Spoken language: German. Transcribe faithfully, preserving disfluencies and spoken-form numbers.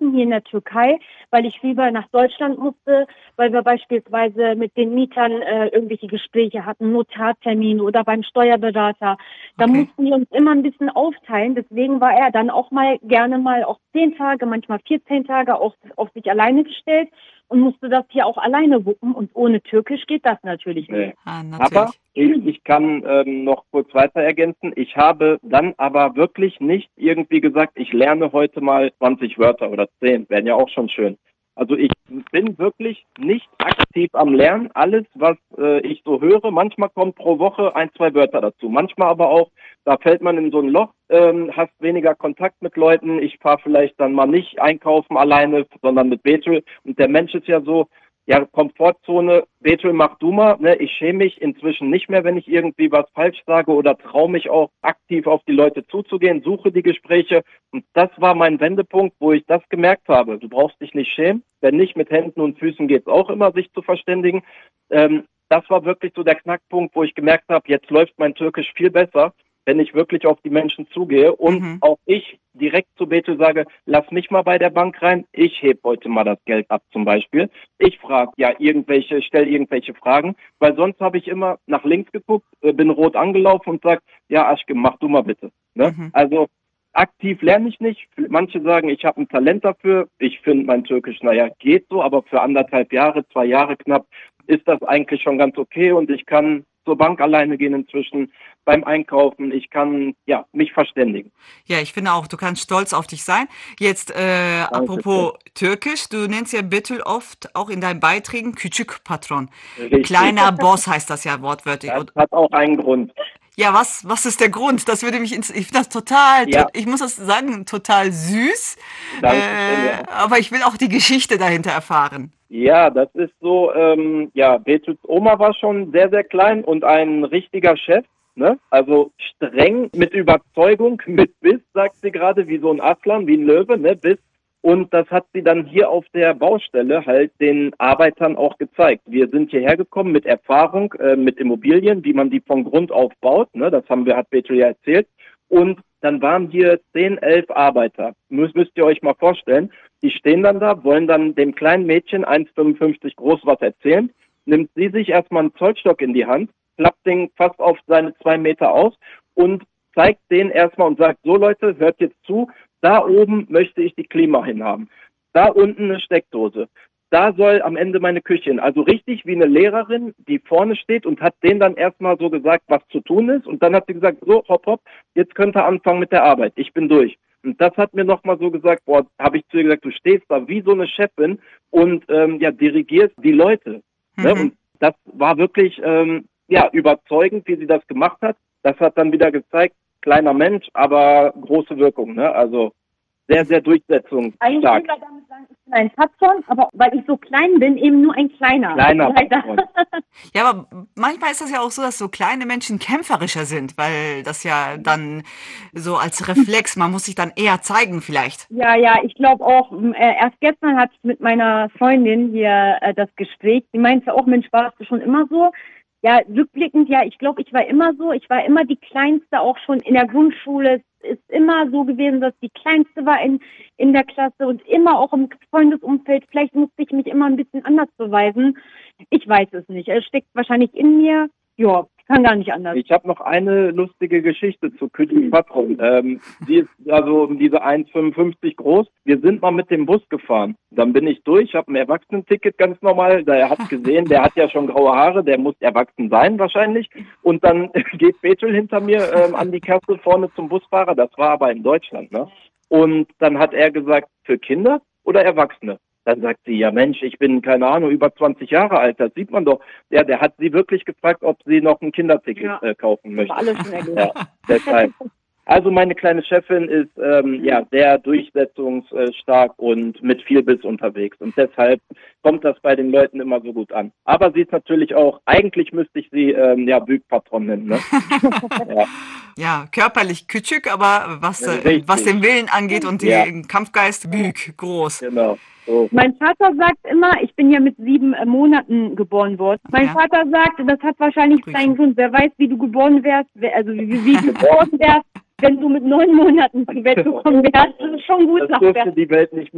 Stunden hier in der Türkei, weil ich rüber nach Deutschland musste, weil wir beispielsweise mit den Mietern äh, irgendwelche Gespräche hatten, Notartermine oder beim Steuerberater. Da Okay. mussten wir uns immer ein bisschen aufteilen. Deswegen war er dann auch mal gerne mal auch zehn Tage, manchmal vierzehn Tage auch auf sich alleine gestellt und musste das hier auch alleine wuppen. Und ohne Türkisch geht das natürlich nicht. Nee. Ah, Aber natürlich. ich, ich kann ähm, noch kurz weiter ergänzen. Ich habe dann aber wirklich nicht irgendwie gesagt, ich lerne heute mal zwanzig Wörter oder zehn, wären ja auch schon schön. Also ich bin wirklich nicht aktiv am Lernen. Alles, was äh, ich so höre, manchmal kommt pro Woche ein, zwei Wörter dazu. Manchmal aber auch, da fällt man in so ein Loch, ähm, hast weniger Kontakt mit Leuten. Ich fahre vielleicht dann mal nicht einkaufen alleine, sondern mit Betel. Und der Mensch ist ja so, ja, Komfortzone, Betel, mach du mal. Ne? Ich schäme mich inzwischen nicht mehr, wenn ich irgendwie was falsch sage oder traue mich auch aktiv auf die Leute zuzugehen, suche die Gespräche. Und das war mein Wendepunkt, wo ich das gemerkt habe. Du brauchst dich nicht schämen. Wenn nicht, mit Händen und Füßen geht es auch immer, sich zu verständigen. Ähm, das war wirklich so der Knackpunkt, wo ich gemerkt habe, jetzt läuft mein Türkisch viel besser, wenn ich wirklich auf die Menschen zugehe und Mhm. auch ich direkt zu Betel sage, lass mich mal bei der Bank rein, ich heb heute mal das Geld ab zum Beispiel. Ich frage ja irgendwelche, stelle irgendwelche Fragen, weil sonst habe ich immer nach links geguckt, äh, bin rot angelaufen und sage, ja Aschke, mach du mal bitte. Ne? Mhm. Also aktiv lerne ich nicht. Manche sagen, ich habe ein Talent dafür. Ich finde mein Türkisch, naja, geht so, aber für anderthalb Jahre, zwei Jahre knapp, ist das eigentlich schon ganz okay und ich kann zur Bank alleine gehen inzwischen, beim Einkaufen, ich kann ja mich verständigen. Ja, ich finde auch, du kannst stolz auf dich sein. Jetzt, äh, apropos Türkisch, du nennst ja Betül oft auch in deinen Beiträgen Küçük Patron. Richtig. Kleiner Boss heißt das ja wortwörtlich. Das Und, hat auch einen Grund. ja, was, was ist der Grund? Das würde mich, ins, ich finde das total, Ja. to- ich muss das sagen, total süß. Dankeschön, Äh, ja. aber ich will auch die Geschichte dahinter erfahren. Ja, das ist so, ähm, ja, Betüls Oma war schon sehr, sehr klein und ein richtiger Chef, ne? Also streng, mit Überzeugung, mit Biss, sagt sie gerade, wie so ein Aslan, wie ein Löwe, ne? Biss. Und das hat sie dann hier auf der Baustelle halt den Arbeitern auch gezeigt. Wir sind hierher gekommen mit Erfahrung, äh, mit Immobilien, wie man die von Grund auf baut, ne? Das haben wir, hat Betul ja erzählt. Und dann waren hier zehn, elf Arbeiter. Müsst, müsst ihr euch mal vorstellen. Die stehen dann da, wollen dann dem kleinen Mädchen, eins Komma fünfundfünfzig groß, was erzählen. Nimmt sie sich erstmal einen Zollstock in die Hand, klappt den fast auf seine zwei Meter aus und zeigt den erstmal und sagt, so Leute, hört jetzt zu, da oben möchte ich die Klima hinhaben. Da unten eine Steckdose. Da soll am Ende meine Küche hin. Also richtig wie eine Lehrerin, die vorne steht und hat denen dann erstmal so gesagt, was zu tun ist. Und dann hat sie gesagt, so, hopp, hopp, jetzt könnt ihr anfangen mit der Arbeit. Ich bin durch. Und das hat mir nochmal so gesagt, boah, habe ich zu ihr gesagt, du stehst da wie so eine Chefin und ähm, ja, dirigierst die Leute. Mhm. Ne? Und das war wirklich ähm, ja, überzeugend, wie sie das gemacht hat. Das hat dann wieder gezeigt, kleiner Mensch, aber große Wirkung. Ne? Also sehr, sehr Eigentlich durchsetzungsstark. will man damit sagen, ich bin ein Patron, aber weil ich so klein bin, eben nur ein kleiner. Kleiner Leider. Patron. Ja, aber manchmal ist das ja auch so, dass so kleine Menschen kämpferischer sind, weil das ja dann so als Reflex, man muss sich dann eher zeigen vielleicht. Ja, ja, ich glaube auch, äh, erst gestern hatte ich mit meiner Freundin hier äh, das Gespräch. Die meinte auch, Mensch, warst du schon immer so? Ja, rückblickend, ja, ich glaube, ich war immer so. Ich war immer die Kleinste, auch schon in der Grundschule. Es ist immer so gewesen, dass die Kleinste war in, in der Klasse und immer auch im Freundesumfeld. Vielleicht musste ich mich immer ein bisschen anders beweisen. Ich weiß es nicht. Es steckt wahrscheinlich in mir. Ja, kann gar nicht anders. Ich habe noch eine lustige Geschichte zu Küçük Patron. Ähm, die ist also um diese eins Komma fünfundfünfzig groß. Wir sind mal mit dem Bus gefahren. Dann bin ich durch, habe ein Erwachsenenticket ganz normal. Der hat gesehen, der hat ja schon graue Haare, der muss erwachsen sein wahrscheinlich. Und dann geht Betul hinter mir ähm, an die Kasse vorne zum Busfahrer. Das war aber in Deutschland, ne? Und dann hat er gesagt, für Kinder oder Erwachsene? Dann sagt sie, ja Mensch, ich bin, keine Ahnung, über zwanzig Jahre alt, das sieht man doch. Ja, der hat sie wirklich gefragt, ob sie noch ein Kinderticket Ja. äh, kaufen möchte. Alles schon erledigt. Ja, deshalb. Also meine kleine Chefin ist ähm, ja sehr durchsetzungsstark und mit viel Biss unterwegs. Und deshalb kommt das bei den Leuten immer so gut an. Aber sie ist natürlich auch, eigentlich müsste ich sie ähm, ja Bügpatron nennen. Ne? Ja. Ja, körperlich küçük, aber was, äh, Richtig. was den Willen angeht und Ja. den Kampfgeist, büg, groß. Genau. So. Mein Vater sagt immer, ich bin ja mit sieben äh, Monaten geboren worden. Mein Ja. Vater sagt, das hat wahrscheinlich Prüfen. seinen Grund. Wer weiß, wie du geboren wärst, wer, also wie, wie du geboren wärst, wenn du mit neun Monaten zur Welt gekommen wärst. Das ist schon gut Das nach dürfte die Welt nicht